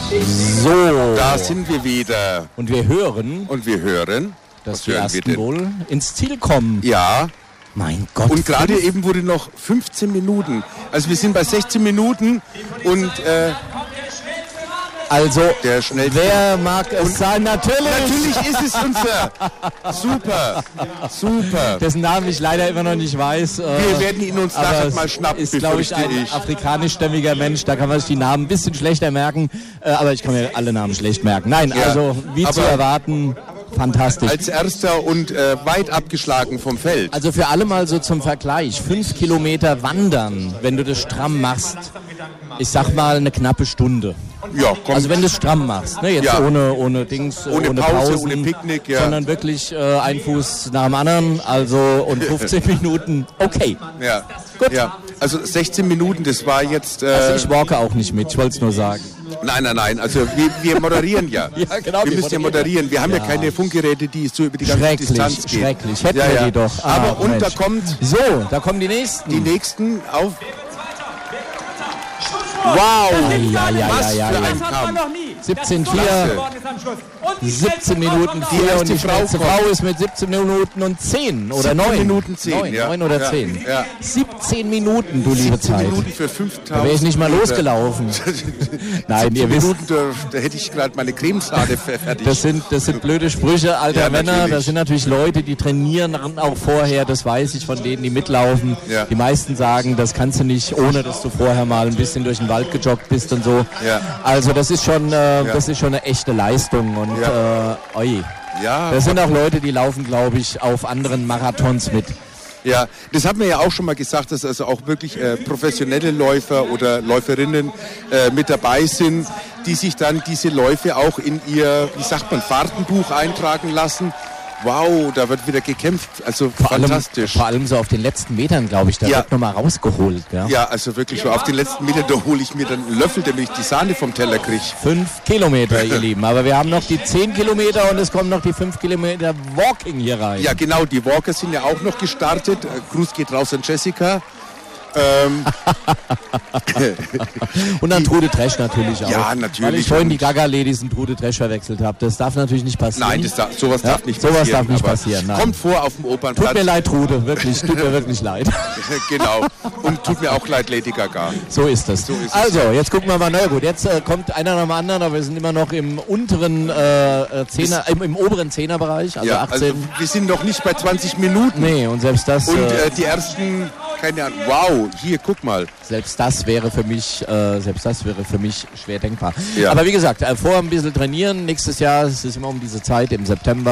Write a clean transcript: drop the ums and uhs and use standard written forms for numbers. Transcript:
So. Da sind wir wieder. Und wir hören, dass wir ersten wohl ins Ziel kommen. Ja. Mein Gott. Und gerade eben wurde noch 15 Minuten. Also wir sind bei 16 Minuten und also, der schnellste. Wer mag es sein? Natürlich. Natürlich ist es unser. Super. Super. Dessen Namen ich leider immer noch nicht weiß. Wir werden ihn uns nachher mal schnappen. Ist, glaube ich, ein afrikanischstämmiger Mensch. Da kann man sich die Namen ein bisschen schlechter merken. Aber ich kann mir alle Namen schlecht merken. Nein, ja, also wie zu erwarten, fantastisch. Als erster und weit abgeschlagen vom Feld. Also für alle mal so zum Vergleich. 5 Kilometer wandern, wenn du das stramm machst. Ich sag mal eine knappe Stunde. Ja, komm. Also wenn du es stramm machst, ne? Jetzt ja. ohne Dings, ohne Pause, ohne Picknick, ja. Sondern wirklich ein Fuß nach dem anderen, also und 15 Minuten, okay. Ja, gut. Ja. Also 16 Minuten, das war jetzt... also ich walke auch nicht mit, ich wollte es nur sagen. Nein, also wir moderieren ja. Ja, genau. Wir müssen ja moderieren. Wir haben ja keine Funkgeräte, die so über die ganze Distanz gehen. Schrecklich, hätten wir die doch. Aber und da kommt... So, da kommen die Nächsten. Die Nächsten auf... Wow! Was für ein Kampf. 17,4, 17 Minuten 4 und die schnellste Frau ist mit 17 Minuten und 10 oder 9. 17 Minuten 10, 9 oder 10. Ja. 17 Minuten, du liebe Zeit. 17 Minuten für 5.000. Da wäre ich nicht mal losgelaufen. Nein, ihr wisst. Da hätte ich gerade meine Cremesahne fertig. Das sind blöde Sprüche alter Männer. Natürlich. Das sind natürlich Leute, die trainieren auch vorher. Das weiß ich von denen, die mitlaufen. Ja. Die meisten sagen, das kannst du nicht, ohne dass du vorher mal ein bisschen durch den Wald gejoggt bist und so. Ja. Also das ist schon eine echte Leistung. Und das sind auch Leute, die laufen, glaube ich, auf anderen Marathons mit. Ja, das hat man ja auch schon mal gesagt, dass also auch wirklich professionelle Läufer oder Läuferinnen mit dabei sind, die sich dann diese Läufe auch in ihr, wie sagt man, Fahrtenbuch eintragen lassen. Wow, da wird wieder gekämpft, also fantastisch. Vor allem so auf den letzten Metern, glaube ich, da wird nochmal rausgeholt. Ja, also wirklich so auf den letzten Metern, da hole ich mir dann einen Löffel, damit ich die Sahne vom Teller kriege. 5 Kilometer, ihr Lieben, aber wir haben noch die 10 Kilometer und es kommen noch die 5 Kilometer Walking hier rein. Ja genau, die Walker sind ja auch noch gestartet. Gruß geht raus an Jessica. Und dann Trude Tresch natürlich auch. Ja, natürlich. Weil ich vorhin die Gaga-Ladies und Trude Tresch verwechselt habe. Das darf natürlich nicht passieren. Nein, sowas darf nicht passieren. Sowas darf nicht passieren. Nein. Kommt vor auf dem Opernplatz. Tut mir leid, Trude, wirklich. Tut mir wirklich leid. Genau. Und tut mir auch leid, Lady Gaga. So ist das. Also, jetzt gucken wir mal. Na gut, jetzt kommt einer nach dem anderen, aber wir sind immer noch im unteren im oberen Zehnerbereich. Also 18. Also wir sind noch nicht bei 20 Minuten. Nee, und selbst das... Und die ersten... Keine Ahnung. Wow, hier, guck mal. Selbst das wäre für mich schwer denkbar. Ja. Aber wie gesagt, vorher ein bisschen trainieren. Nächstes Jahr, es ist immer um diese Zeit im September.